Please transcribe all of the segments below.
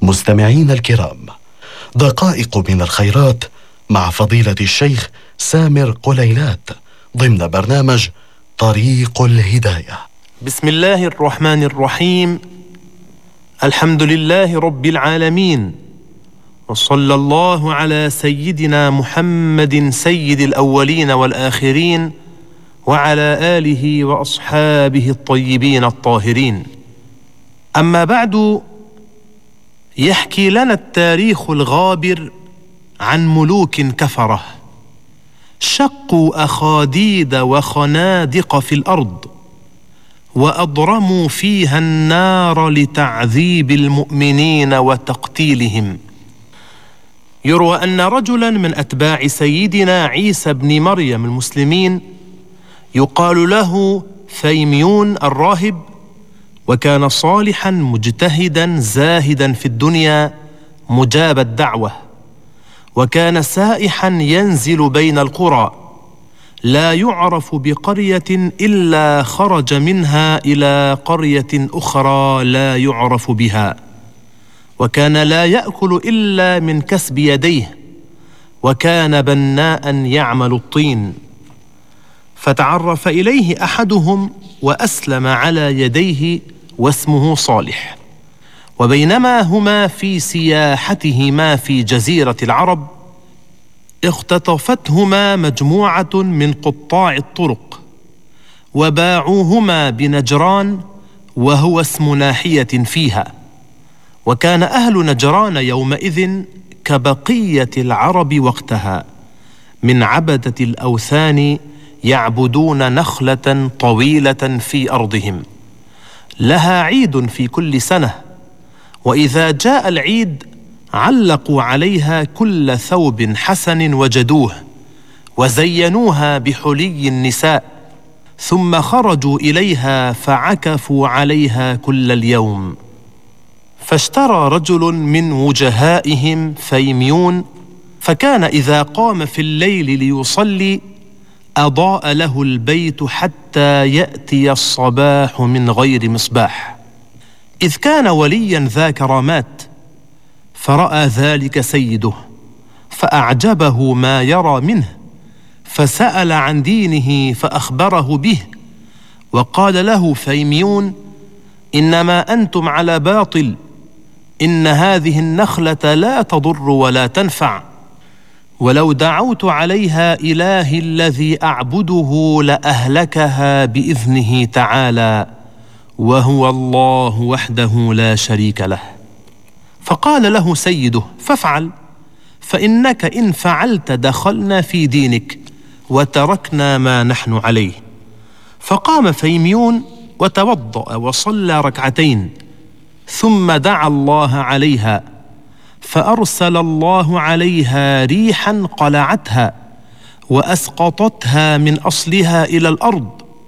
مستمعين الكرام، دقائق من الخيرات مع فضيلة الشيخ سامر قليلات ضمن برنامج طريق الهداية. بسم الله الرحمن الرحيم. الحمد لله رب العالمين، وصلى الله على سيدنا محمد سيد الأولين والآخرين وعلى آله وأصحابه الطيبين الطاهرين. أما بعد، يحكي لنا التاريخ الغابر عن ملوك كفرة شقوا أخاديد وخنادق في الأرض، وأضرموا فيها النار لتعذيب المؤمنين وتقتيلهم. يروى أن رجلا من أتباع سيدنا عيسى بن مريم المسلمين يقال له فيميون الراهب، وكان صالحا مجتهدا زاهدا في الدنيا مجاب الدعوة، وكان سائحا ينزل بين القرى، لا يعرف بقرية إلا خرج منها إلى قرية أخرى لا يعرف بها، وكان لا يأكل إلا من كسب يديه، وكان بناء يعمل الطين. فتعرف إليه أحدهم وأسلم على يديه، واسمه صالح. وبينما هما في سياحتهما في جزيرة العرب، اختطفتهما مجموعة من قطاع الطرق، وباعوهما بنجران، وهو اسم ناحية فيها. وكان أهل نجران يومئذ كبقية العرب وقتها من عبدة الأوثان، يعبدون نخلة طويلة في أرضهم لها عيد في كل سنة، وإذا جاء العيد علقوا عليها كل ثوب حسن وجدوه، وزينوها بحلي النساء، ثم خرجوا إليها فعكفوا عليها كل اليوم. فاشترى رجل من وجهائهم فيميون، فكان إذا قام في الليل ليصلي أضاء له البيت حتى يأتي الصباح من غير مصباح، إذ كان وليا ذا كرامات. فرأى ذلك سيده فأعجبه ما يرى منه، فسأل عن دينه فأخبره به، وقال له فيميون: إنما أنتم على باطل، إن هذه النخلة لا تضر ولا تنفع، ولو دعوت عليها إلهي الذي أعبده لأهلكها بإذنه تعالى، وهو الله وحده لا شريك له. فقال له سيده: فافعل، فإنك إن فعلت دخلنا في دينك وتركنا ما نحن عليه. فقام فيميون وتوضأ وصلى ركعتين، ثم دعا الله عليها، فأرسل الله عليها ريحا قلعتها وأسقطتها من أصلها إلى الأرض،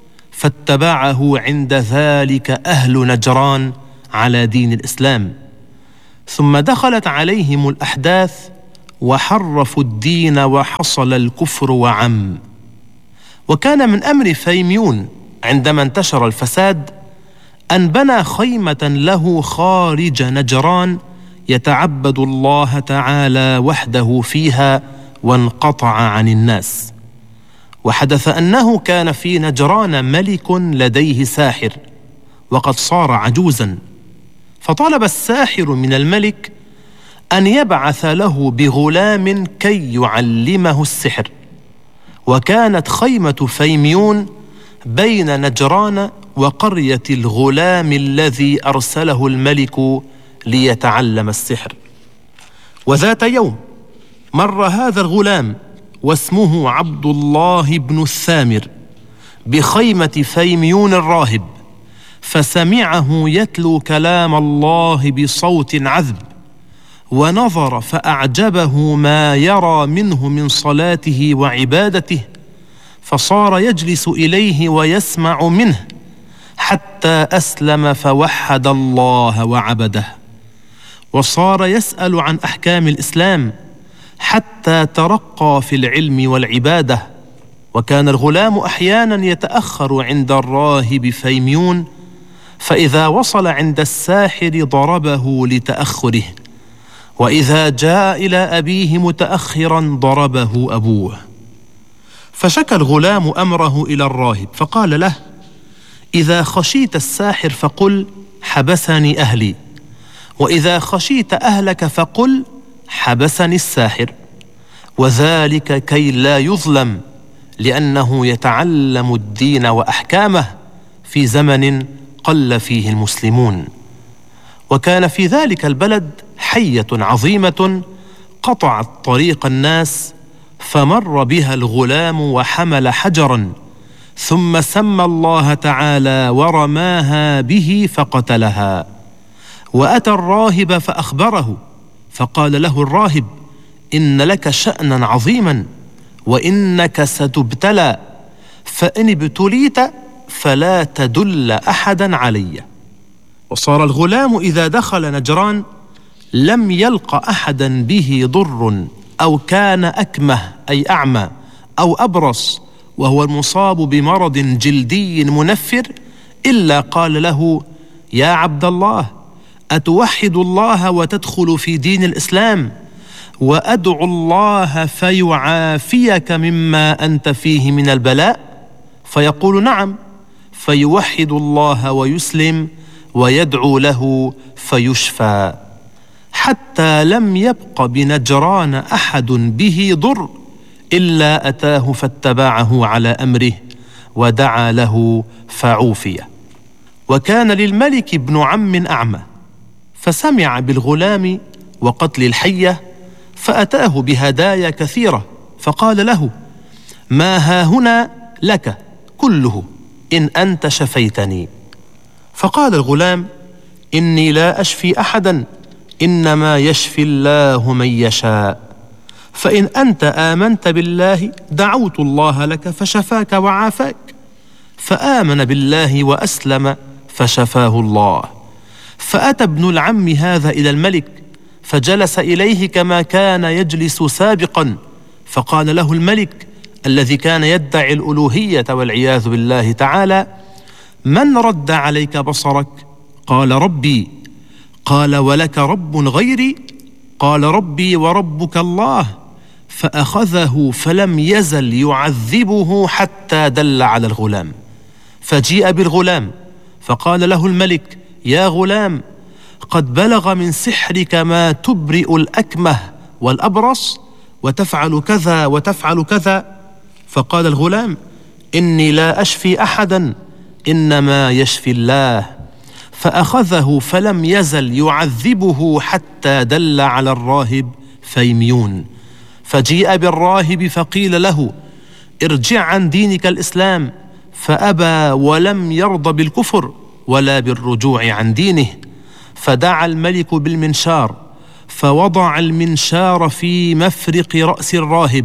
فاتبعه عند ذلك أهل نجران على دين الإسلام. ثم دخلت عليهم الأحداث وحرفوا الدين، وحصل الكفر وعم. وكان من أمر فيميون عندما انتشر الفساد أن بنى خيمة له خارج نجران يتعبد الله تعالى وحده فيها، وانقطع عن الناس. وحدث أنه كان في نجران ملك لديه ساحر، وقد صار عجوزا، فطلب الساحر من الملك أن يبعث له بغلام كي يعلمه السحر. وكانت خيمة فيميون بين نجران وقرية الغلام الذي أرسله الملك ليتعلم السحر. وذات يوم مر هذا الغلام واسمه عبد الله بن الثامر بخيمة فيميون الراهب، فسمعه يتلو كلام الله بصوت عذب، ونظر فأعجبه ما يرى منه من صلاته وعبادته، فصار يجلس إليه ويسمع منه حتى أسلم فوحد الله وعبده، وصار يسأل عن أحكام الإسلام حتى ترقى في العلم والعبادة. وكان الغلام أحيانا يتأخر عند الراهب فيميون، فإذا وصل عند الساحر ضربه لتأخره، وإذا جاء إلى أبيه متأخرا ضربه أبوه. فشكى الغلام أمره إلى الراهب فقال له: إذا خشيت الساحر فقل حبسني أهلي، وإذا خشيت أهلك فقل حبسني الساحر، وذلك كي لا يظلم، لأنه يتعلم الدين وأحكامه في زمن قل فيه المسلمون. وكان في ذلك البلد حية عظيمة قطعت طريق الناس، فمر بها الغلام وحمل حجرا، ثم سمى الله تعالى ورماها به فقتلها. وأتى الراهب فأخبره، فقال له الراهب: إن لك شأنا عظيما، وإنك ستبتلى، فإن ابتليت فلا تدل أحدا علي. وصار الغلام إذا دخل نجران لم يلق أحدا به ضر، أو كان أكمه أي أعمى أو أبرص وهو المصاب بمرض جلدي منفر، إلا قال له: يا عبد الله، أتوحد الله وتدخل في دين الإسلام، وأدعو الله فيعافيك مما أنت فيه من البلاء؟ فيقول: نعم، فيوحد الله ويسلم ويدعو له فيشفى، حتى لم يبق بنجران أحد به ضر إلا أتاه فاتبعه على أمره ودعا له فعوفي. وكان للملك ابن عم أعمى، فسمع بالغلام وقتل الحية، فأتاه بهدايا كثيرة، فقال له: ما هاهنا لك كله إن أنت شفيتني. فقال الغلام: إني لا أشفي أحدا، إنما يشفي الله من يشاء، فإن أنت آمنت بالله دعوت الله لك فشفاك وعافاك. فآمن بالله وأسلم فشفاه الله. فأتى ابن العم هذا إلى الملك، فجلس إليه كما كان يجلس سابقا، فقال له الملك الذي كان يدعي الألوهية والعياذ بالله تعالى: من رد عليك بصرك؟ قال: ربي. قال: ولك رب غيري؟ قال: ربي وربك الله. فأخذه فلم يزل يعذبه حتى دل على الغلام. فجيء بالغلام فقال له الملك: يا غلام، قد بلغ من سحرك ما تبرئ الأكمه والأبرص، وتفعل كذا وتفعل كذا. فقال الغلام: إني لا أشفي أحدا، إنما يشفي الله. فأخذه فلم يزل يعذبه حتى دل على الراهب فيميون. فجيء بالراهب فقيل له: ارجع عن دينك الإسلام، فأبى ولم يرضى بالكفر ولا بالرجوع عن دينه. فدعا الملك بالمنشار، فوضع المنشار في مفرق رأس الراهب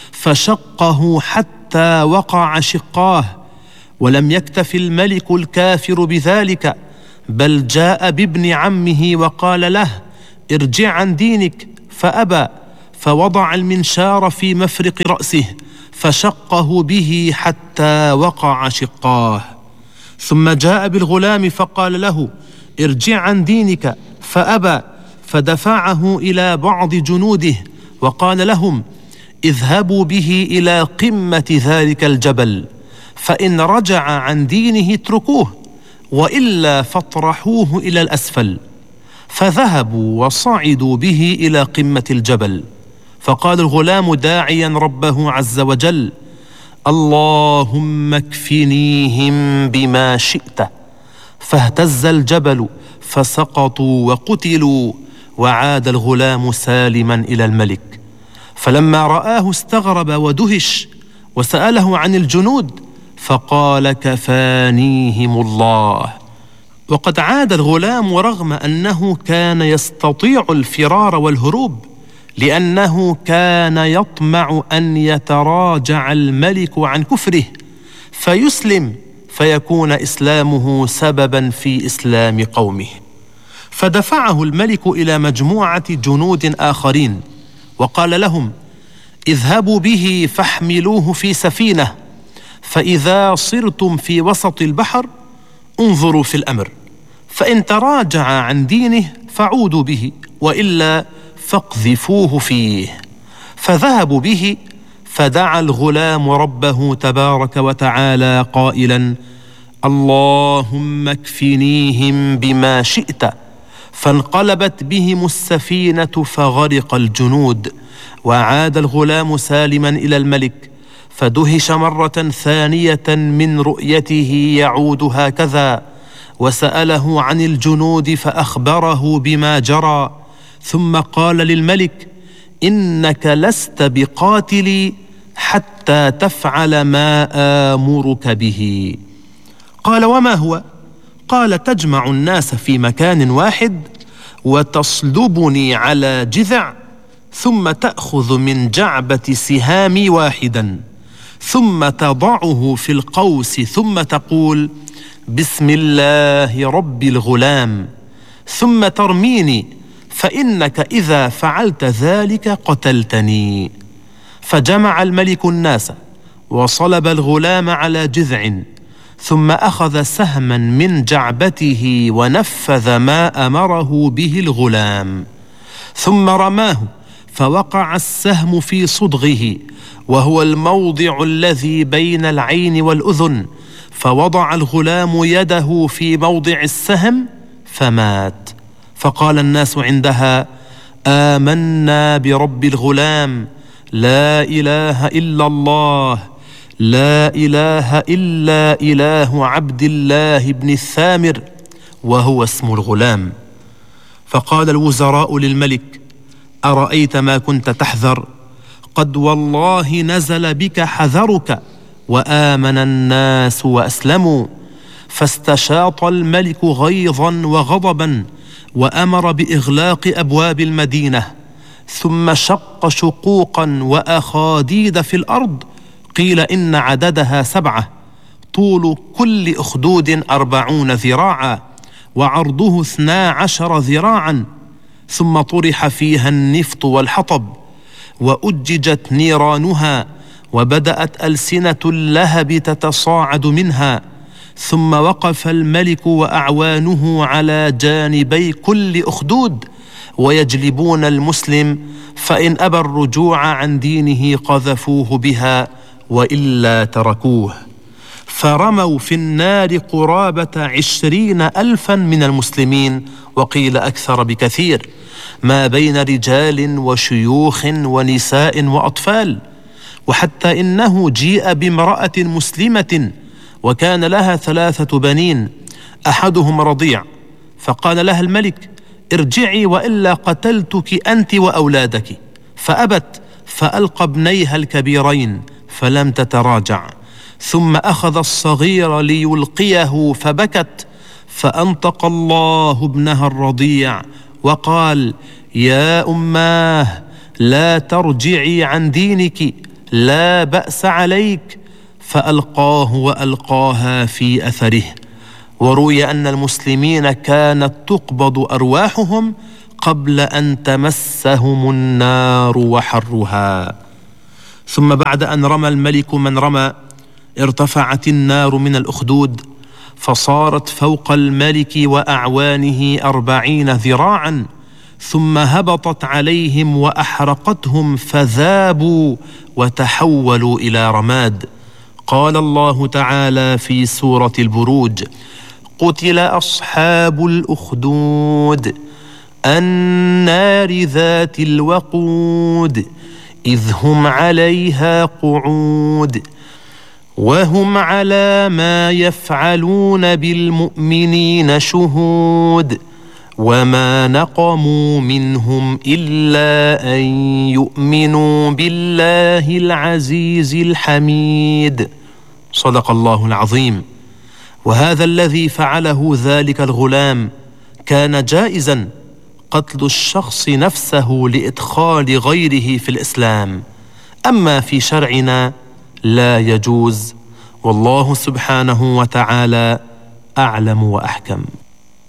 فشقه حتى وقع شقاه. ولم يكتف الملك الكافر بذلك، بل جاء بابن عمه وقال له: ارجع عن دينك، فأبى، فوضع المنشار في مفرق رأسه فشقه به حتى وقع شقاه. ثم جاء بالغلام فقال له: ارجع عن دينك، فأبى، فدفعه إلى بعض جنوده وقال لهم: اذهبوا به إلى قمة ذلك الجبل، فإن رجع عن دينه اتركوه، وإلا فاطرحوه إلى الأسفل. فذهبوا وصعدوا به إلى قمة الجبل. فقال الغلام داعيا ربه عز وجل: اللهم اكفنيهم بما شئت. فاهتز الجبل فسقطوا وقتلوا، وعاد الغلام سالما إلى الملك. فلما رآه استغرب ودهش، وسأله عن الجنود، فقال: كفانيهم الله. وقد عاد الغلام رغم أنه كان يستطيع الفرار والهروب، لأنه كان يطمع أن يتراجع الملك عن كفره فيسلم، فيكون إسلامه سببا في إسلام قومه. فدفعه الملك إلى مجموعة جنود آخرين وقال لهم: اذهبوا به فاحملوه في سفينة، فإذا صرتم في وسط البحر انظروا في الأمر، فإن تراجع عن دينه فعودوا به، وإلا فاقذفوه فيه. فذهبوا به، فدعا الغلام ربه تبارك وتعالى قائلا: اللهم اكفنيهم بما شئت. فانقلبت بهم السفينة فغرق الجنود، وعاد الغلام سالما إلى الملك، فدهش مرة ثانية من رؤيته يعود هكذا، وسأله عن الجنود فأخبره بما جرى، ثم قال للملك: إنك لست بقاتلي حتى تفعل ما آمرك به. قال: وما هو؟ قال: تجمع الناس في مكان واحد، وتصلبني على جذع، ثم تأخذ من جعبة سهامي واحدا، ثم تضعه في القوس، ثم تقول: بسم الله رب الغلام، ثم ترميني، فإنك إذا فعلت ذلك قتلتني. فجمع الملك الناس، وصلب الغلام على جذع، ثم أخذ سهما من جعبته ونفذ ما أمره به الغلام، ثم رماه، فوقع السهم في صدغه، وهو الموضع الذي بين العين والأذن، فوضع الغلام يده في موضع السهم فمات. فقال الناس عندها: آمنا برب الغلام، لا إله إلا الله، لا إله إلا إله عبد الله بن الثامر، وهو اسم الغلام. فقال الوزراء للملك: أرأيت ما كنت تحذر؟ قد والله نزل بك حذرك، وآمن الناس وأسلموا. فاستشاط الملك غيظا وغضبا، وأمر بإغلاق أبواب المدينة، ثم شق شقوقا وأخاديد في الأرض، قيل إن عددها 7، طول كل أخدود 40 ذراعا، وعرضه 12 ذراعا، ثم طرح فيها النفط والحطب، وأججت نيرانها، وبدأت ألسنة اللهب تتصاعد منها. ثم وقف الملك وأعوانه على جانبي كل أخدود، ويجلبون المسلم، فإن أبى الرجوع عن دينه قذفوه بها، وإلا تركوه. فرموا في النار قرابة 20,000 من المسلمين، وقيل أكثر بكثير، ما بين رجال وشيوخ ونساء وأطفال. وحتى إنه جيء بامرأة مسلمة، وكان لها 3 بنين، أحدهم رضيع، فقال لها الملك: ارجعي وإلا قتلتك أنت وأولادك. فأبت، فألقى ابنيها الكبيرين، فلم تتراجع. ثم أخذ الصغير ليلقيه، فبكت، فأنطق الله ابنها الرضيع وقال: يا أماه، لا ترجعي عن دينك، لا بأس عليك. فألقاه وألقاها في أثره. وروي أن المسلمين كانت تقبض أرواحهم قبل أن تمسهم النار وحرها. ثم بعد أن رمى الملك من رمى، ارتفعت النار من الأخدود، فصارت فوق الملك وأعوانه 40 ذراعا، ثم هبطت عليهم وأحرقتهم، فذابوا وتحولوا إلى رماد. قال الله تعالى في سورة البروج: قتل أصحاب الأخدود النار ذات الوقود إذ هم عليها قعود وهم على ما يفعلون بالمؤمنين شهود وما نقموا منهم إلا أن يؤمنوا بالله العزيز الحميد. صدق الله العظيم. وهذا الذي فعله ذلك الغلام كان جائزا، قتل الشخص نفسه لإدخال غيره في الإسلام، أما في شرعنا لا يجوز، والله سبحانه وتعالى أعلم وأحكم.